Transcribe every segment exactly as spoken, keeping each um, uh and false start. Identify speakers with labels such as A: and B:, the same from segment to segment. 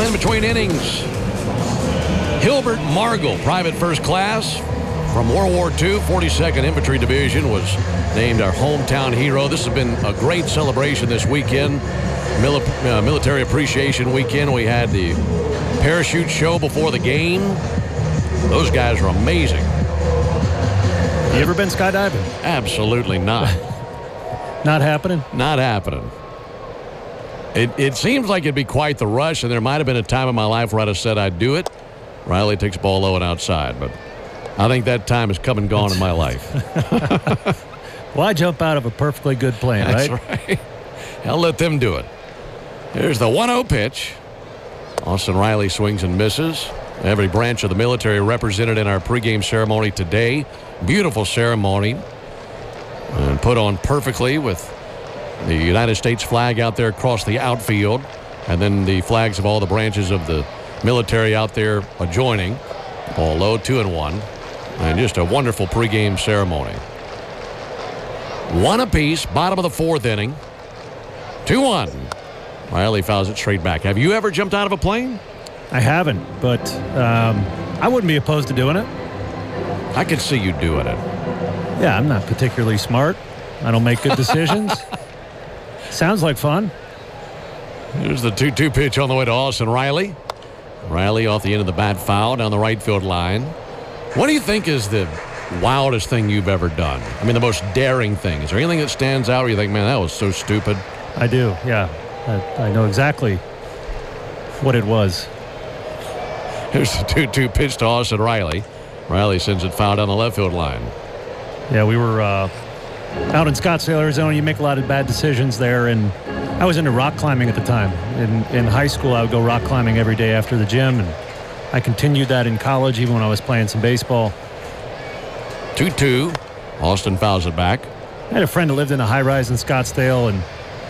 A: Well, in between innings, Hilbert Margle, private first class from World War Two, forty-second Infantry Division, was named our hometown hero. This has been a great celebration this weekend. Mil- uh, Military Appreciation Weekend. We had the parachute show before the game. Those guys are amazing.
B: You ever been skydiving?
A: Absolutely not.
B: Not happening?
A: Not happening. It, it seems like it'd be quite the rush, and there might have been a time in my life where I'd have said I'd do it. Riley takes ball low and outside, but I think that time has come and gone in my life.
B: Why jump out of a perfectly good plane,
A: That's
B: right?
A: right. I'll let them do it. Here's the one oh pitch. Austin Riley swings and misses. Every branch of the military represented in our pregame ceremony today. Beautiful ceremony. And put on perfectly with the United States flag out there across the outfield. And then the flags of all the branches of the military out there adjoining. Ball low, two and one. And just a wonderful pregame ceremony. One apiece, bottom of the fourth inning. two one. Riley fouls it straight back. Have you ever jumped out of a plane?
B: I haven't, but um, I wouldn't be opposed to doing it.
A: I could see you doing it.
B: Yeah, I'm not particularly smart. I don't make good decisions. Sounds like fun.
A: Here's the two two pitch on the way to Austin Riley. Riley off the end of the bat foul down the right field line. What do you think is the wildest thing you've ever done? I mean, the most daring thing. Is there anything that stands out where you think, man, that was so stupid?
B: I do, yeah. I, I know exactly what it was.
A: Here's the two two pitch to Austin Riley. Riley sends it foul down the left field line.
B: Yeah, we were uh, out in Scottsdale, Arizona. You make a lot of bad decisions there, and I was into rock climbing at the time. In, in high school, I would go rock climbing every day after the gym, and I continued that in college, even when I was playing some baseball.
A: two two. Austin fouls it back.
B: I had a friend who lived in a high-rise in Scottsdale, and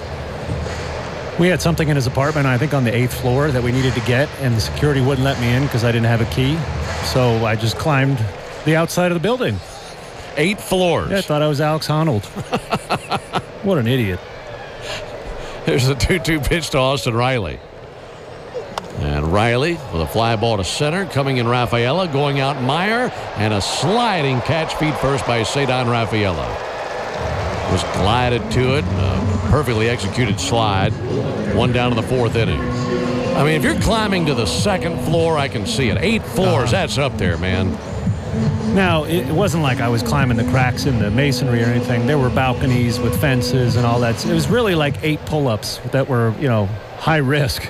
B: we had something in his apartment, I think on the eighth floor, that we needed to get, and the security wouldn't let me in because I didn't have a key. So I just climbed the outside of the building.
A: Eight floors.
B: Yeah, I thought I was Alex Honnold. What an idiot.
A: Here's the two two pitch to Austin Riley. And Riley with a fly ball to center. Coming in Rafaela. Going out Meyer. And a sliding catch feet first by Cedon Rafaela. Was glided to it. A perfectly executed slide. One down to the fourth inning. I mean, if you're climbing to the second floor, I can see it. Eight floors, uh-huh. That's up there, man.
B: Now, it wasn't like I was climbing the cracks in the masonry or anything. There were balconies with fences and all that. It was really like eight pull-ups that were, you know, high risk.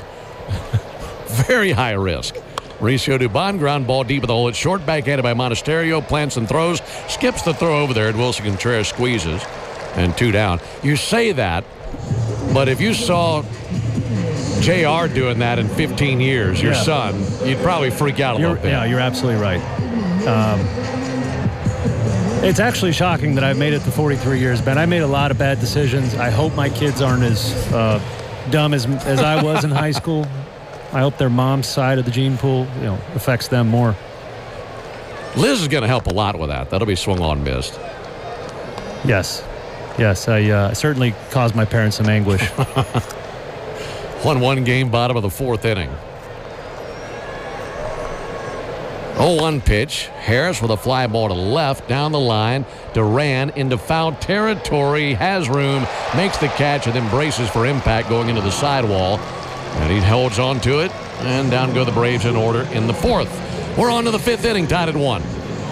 A: Very high risk. Mauricio Dubon, ground ball deep in the hole. It's short, backhanded by Monasterio. Plants and throws. Skips the throw over there, and Wilson Contreras squeezes. And two down. You say that, but if you saw J R doing that in fifteen years, your yeah. son, you'd probably freak out a
B: you're,
A: little bit.
B: Yeah, you're absolutely right. Um, it's actually shocking that I've made it to forty-three years, Ben. I made a lot of bad decisions. I hope my kids aren't as uh, dumb as as I was in high school. I hope their mom's side of the gene pool, you know, affects them more.
A: Liz is going to help a lot with that. That'll be swung on missed.
B: Yes. Yes, I uh, certainly caused my parents some anguish.
A: one one game, bottom of the fourth inning. oh one pitch. Harris with a fly ball to left, down the line. Duran into foul territory. Has room, makes the catch, and then braces for impact going into the sidewall. And he holds on to it, and down go the Braves in order in the fourth. We're on to the fifth inning, tied at one.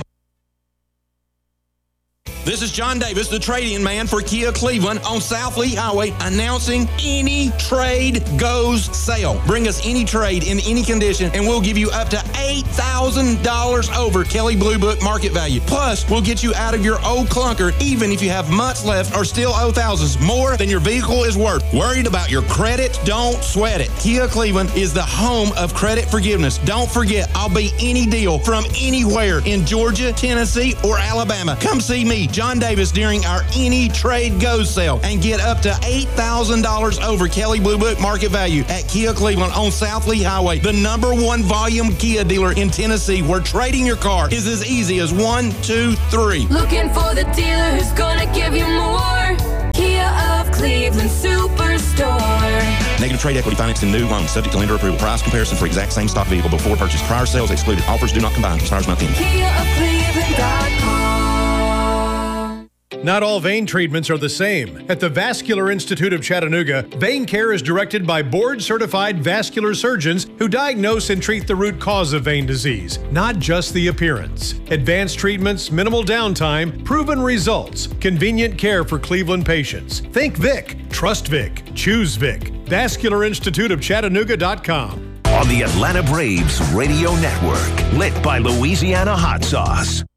C: This is John Davis, the trade-in man for Kia Cleveland on South Lee Highway, announcing Any Trade Goes Sale. Bring us any trade in any condition, and we'll give you up to eight thousand dollars over Kelley Blue Book market value. Plus, we'll get you out of your old clunker, even if you have months left or still owe thousands more than your vehicle is worth. Worried about your credit? Don't sweat it. Kia Cleveland is the home of credit forgiveness. Don't forget, I'll be any deal from anywhere in Georgia, Tennessee, or Alabama. Come see me, John Davis, during our Any Trade Goes sale and get up to eight thousand dollars over Kelley Blue Book market value at Kia Cleveland on South Lee Highway, the number one volume Kia dealer in Tennessee, where trading your car is as easy as one, two, three.
D: Looking for the dealer who's gonna give you more. Kia of Cleveland Super Superstore.
C: Negative trade equity financed in new loans, subject to lender approval. Price comparison for exact same stock vehicle before purchase. Prior sales excluded. Offers do not combine. Expires month end.
D: Kia of Cleveland dot com.
E: Not all vein treatments are the same. At the Vascular Institute of Chattanooga, vein care is directed by board-certified vascular surgeons who diagnose and treat the root cause of vein disease, not just the appearance. Advanced treatments, minimal downtime, proven results, convenient care for Cleveland patients. Think Vic. Trust Vic. Choose Vic. Vascular Institute of Chattanooga dot com.
F: On the Atlanta Braves Radio Network, lit by Louisiana Hot Sauce.